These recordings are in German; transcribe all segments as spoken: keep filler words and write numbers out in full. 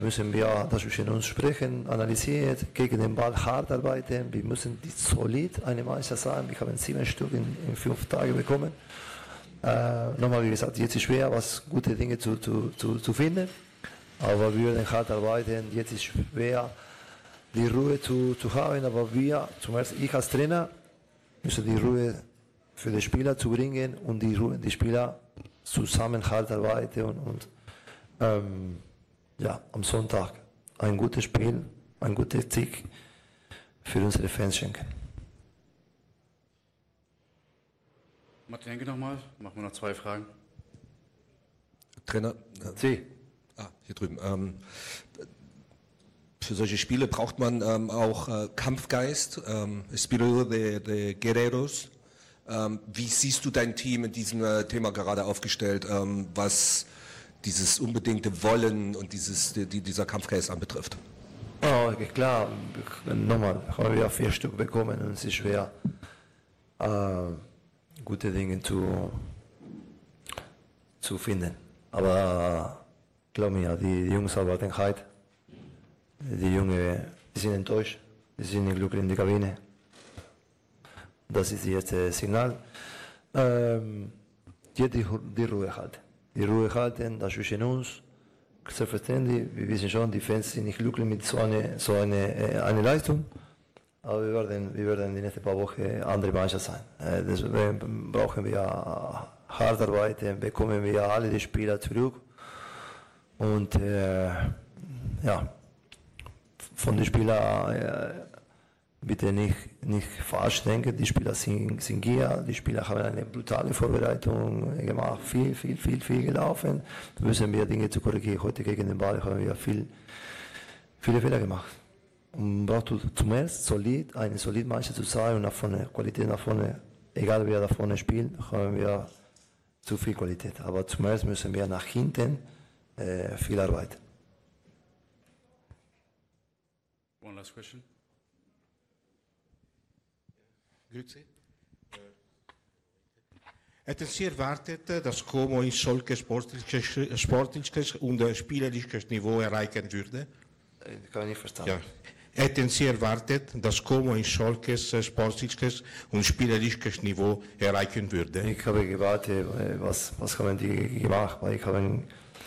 müssen wir zwischen uns sprechen, analysieren, gegen den Ball hart arbeiten. Wir müssen solid eine Mannschaft sein. Wir haben sieben Stück in, in fünf Tagen bekommen. Äh, nochmal, wie gesagt, jetzt ist schwer, was gute Dinge zu, zu, zu, zu finden. Aber wir werden hart arbeiten. Jetzt ist schwer, die Ruhe zu, zu haben. Aber wir, zum Beispiel ich als Trainer, müssen die Ruhe für die Spieler zu bringen und die, Ruhe, die Spieler zusammen hart arbeiten. Und, und ähm, ja, am Sonntag ein gutes Spiel, ein guter Sieg für unsere Fans schenken. Martin Henke nochmal, machen wir noch zwei Fragen. Trainer? Sie. Ah, hier drüben. Ähm, für solche Spiele braucht man ähm, auch äh, Kampfgeist, ähm, Espíritu de, de Guerreros. Ähm, wie siehst du dein Team in diesem äh, Thema gerade aufgestellt, ähm, was dieses unbedingte Wollen und dieses, die, dieser Kampfgeist anbetrifft? Oh, klar, nochmal, haben wir vier Stück bekommen und es ist schwer, äh, gute Dinge zu, zu finden. Aber äh, glaub mir, die, die Jungs arbeiten hart. Die Jungs die sind enttäuscht, die sind nicht glücklich in der Kabine. Das ist jetzt das Signal. Ähm, jetzt die, die Ruhe halten. Die Ruhe halten, das zwischen uns. Selbstverständlich, wir wissen schon, die Fans sind nicht glücklich mit so einer so eine, eine Leistung. Aber wir werden, wir werden in den nächsten paar Wochen andere Mannschaft sein. Deswegen brauchen wir hart arbeiten, bekommen wir alle die Spieler zurück. Und äh, ja, von den Spielern äh, bitte nicht, nicht falsch denken, die Spieler sind, sind gier, die Spieler haben eine brutale Vorbereitung gemacht, viel, viel, viel, viel gelaufen. Da müssen wir Dinge zu korrigieren. Heute gegen den Ball haben wir viel, viele Fehler gemacht. Und braucht zum ersten solid, eine solide Mannschaft zu sein und nach vorne, Qualität nach vorne, egal wer da vorne spielt, haben wir zu viel Qualität. Aber zum ersten müssen wir nach hinten äh, viel arbeiten. One last question. Grüezi. Hätten Sie erwartet, dass Como ein solches sportliches, sportliches und spielerisches Niveau erreichen würde? Ich kann nicht verstanden. Ja. Hätten Sie erwartet, dass Como ein solches sportliches und spielerisches Niveau erreichen würde? Ich habe gewartet, was, was haben die gemacht, weil ich habe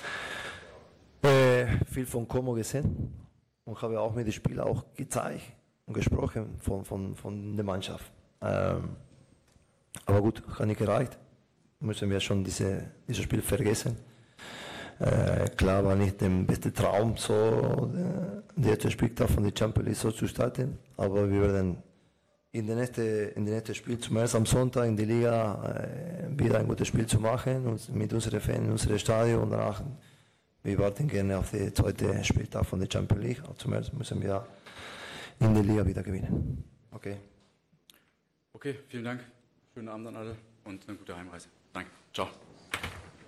äh, viel von Como gesehen und habe auch mit den Spielern auch gezeigt und gesprochen von, von, von der Mannschaft. Ähm, aber gut, hat nicht gereicht. Müssen wir schon diese, dieses Spiel vergessen. Äh, klar war nicht der beste Traum, so der erste Spieltag von der Champions League so zu starten, aber wir werden in der nächsten, in der nächsten Spiel, zum ersten am Sonntag in der Liga, äh, wieder ein gutes Spiel zu machen und mit unseren Fans in unserem Stadion und danach, wir warten gerne auf den zweiten Spieltag von der Champions League. Aber zuerst müssen wir in der Liga wieder gewinnen. Okay. Okay, vielen Dank. Schönen Abend an alle und eine gute Heimreise. Danke. Ciao.